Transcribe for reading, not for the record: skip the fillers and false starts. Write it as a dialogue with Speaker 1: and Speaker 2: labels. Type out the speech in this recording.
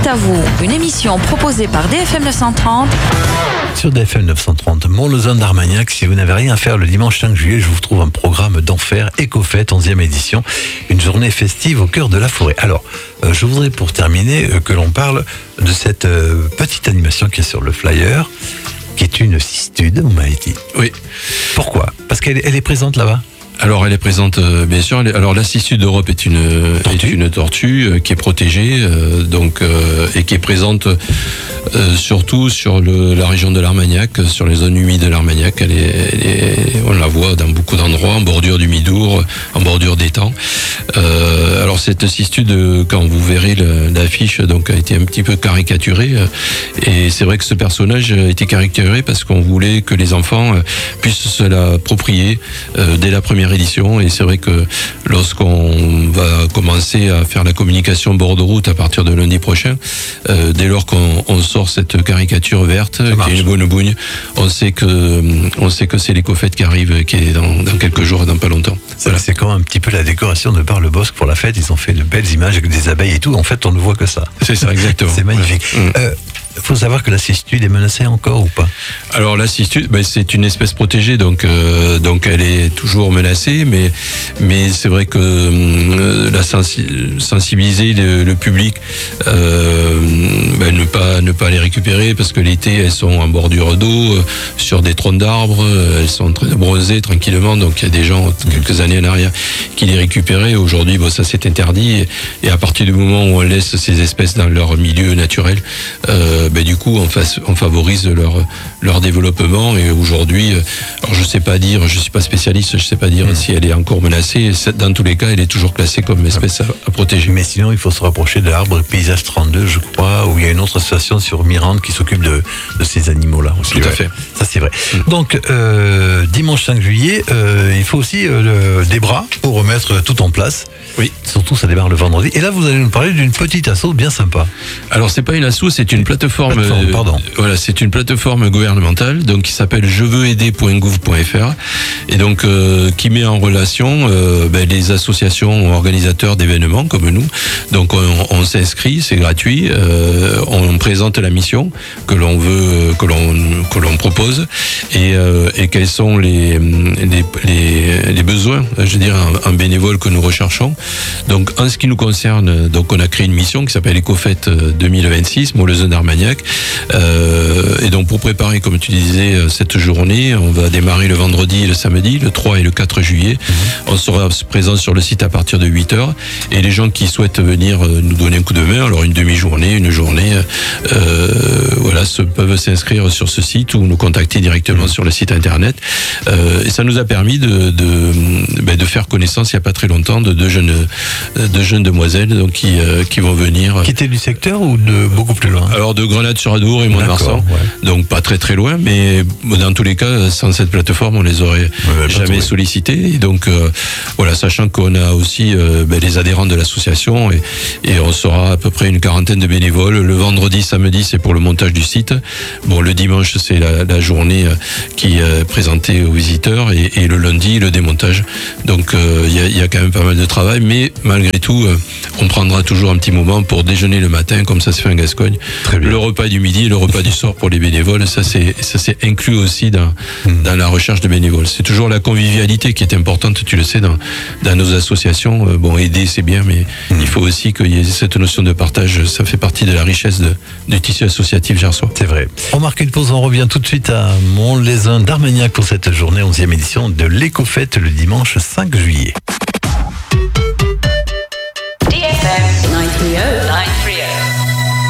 Speaker 1: Direct à vous, une émission proposée par DFM 930.
Speaker 2: Sur DFM 930, Mont-Lausanne d'Armagnac, si vous n'avez rien à faire le dimanche 5 juillet, je vous trouve un programme d'enfer, Éco-Fête, 11e édition, une journée festive au cœur de la forêt. Alors, je voudrais pour terminer que l'on parle de cette petite animation qui est sur le flyer, qui est une cistude, vous m'avez dit.
Speaker 3: Oui.
Speaker 2: Pourquoi ? Parce qu'elle est présente là-bas ?
Speaker 3: Alors elle est présente, bien sûr. Alors la cistude d'Europe est une tortue qui est protégée, et qui est présente surtout sur la région de l'Armagnac, sur les zones humides de l'Armagnac. On la voit dans beaucoup d'endroits, en bordure du Midour, en bordure d'étangs. Alors cette cistude, quand vous verrez l'affiche, donc a été un petit peu caricaturée, et c'est vrai que ce personnage a été caricaturé parce qu'on voulait que les enfants puissent se l'approprier dès la première édition. Et c'est vrai que lorsqu'on va commencer à faire la communication bord de route à partir de lundi prochain, dès lors qu'on sort cette caricature verte, qui est une bonne bougne, on sait que c'est l'Éco-Fête qui arrive, qui est dans quelques jours, dans pas longtemps.
Speaker 2: Voilà. C'est comme un petit peu la décoration de Bar-le-Bosc pour la fête. Ils ont fait de belles images avec des abeilles et tout. En fait, on ne voit que ça.
Speaker 3: C'est ça, exactement.
Speaker 2: C'est magnifique. Il faut savoir que la cistude est menacée encore ou pas ?
Speaker 3: Alors la cistude, c'est une espèce protégée, donc elle est toujours menacée, mais c'est vrai que sensibiliser le public, ne pas les récupérer, parce que l'été elles sont en bordure d'eau, sur des troncs d'arbres, elles sont en train de bronzer tranquillement, donc il y a des gens quelques années en arrière qui les récupéraient. Aujourd'hui, ça c'est interdit, et à partir du moment où on laisse ces espèces dans leur milieu naturel, du coup on favorise leur développement. Et aujourd'hui, alors je sais pas dire, je suis pas spécialiste, je sais pas dire si elle est encore menacée. Dans tous les cas, elle est toujours classée comme espèce à protéger.
Speaker 2: Mais sinon, il faut se rapprocher de l'arbre Paysage 32, je crois, où il y a une autre association sur Mirande qui s'occupe de ces animaux-là aussi.
Speaker 3: Tout à fait.
Speaker 2: Ça c'est vrai. Donc dimanche 5 juillet, il faut aussi des bras pour remettre tout en place.
Speaker 3: Oui.
Speaker 2: Surtout, ça démarre le vendredi. Et là, vous allez nous parler d'une petite asso bien sympa.
Speaker 3: Alors, c'est pas une asso, c'est une plateforme. Voilà, c'est une plateforme gouvernementale, donc qui s'appelle jeveuxaider.gouv.fr, et donc qui met en relation les associations organisateurs d'événements comme nous. Donc, on s'inscrit, c'est gratuit. On présente la mission que l'on veut, que l'on propose, et quels sont les besoins, je veux dire, en bénévole que nous recherchons. Donc, en ce qui nous concerne, donc on a créé une mission qui s'appelle Éco-Fête 2026, Mont-Lausanne d'Armagnac. Et donc, pour préparer, comme tu disais, cette journée, on va démarrer le vendredi et le samedi, le 3 et le 4 juillet. On sera présent sur le site à partir de 8h. Et les gens qui souhaitent venir nous donner un coup de main, alors une demi-journée, une journée, peuvent s'inscrire sur ce site ou nous contacter directement sur le site internet. Et ça nous a permis de faire connaissance il n'y a pas très longtemps de deux jeunes demoiselles, donc qui vont venir.
Speaker 2: Qui étaient du secteur ou de beaucoup plus loin ?
Speaker 3: Alors de Grenade-sur-Adour et Mont-de-Marsan. Ouais. Donc pas très très loin, mais dans tous les cas, sans cette plateforme, on les aurait jamais sollicités. Et donc sachant qu'on a aussi les adhérents de l'association, et on sera à peu près une quarantaine de bénévoles. Le vendredi, samedi, c'est pour le montage du site. Bon, le dimanche, c'est la journée qui est présentée aux visiteurs, et le lundi, le démontage. Donc il y a quand même pas mal de travail, mais malgré tout, on prendra toujours un petit moment pour déjeuner le matin, comme ça se fait en Gascogne. Le repas du midi et le repas du soir pour les bénévoles, ça c'est inclus aussi dans la recherche de bénévoles. C'est toujours la convivialité qui est importante, tu le sais, dans nos associations. Aider c'est bien, mais il faut aussi qu'il y ait cette notion de partage. Ça fait partie de la richesse du tissu associatif gersois.
Speaker 2: C'est vrai. On marque une pause, on revient tout de suite à Mont-Lausanne d'Armagnac pour cette journée 11e édition de l'Éco-Fête le dimanche 5 juillet.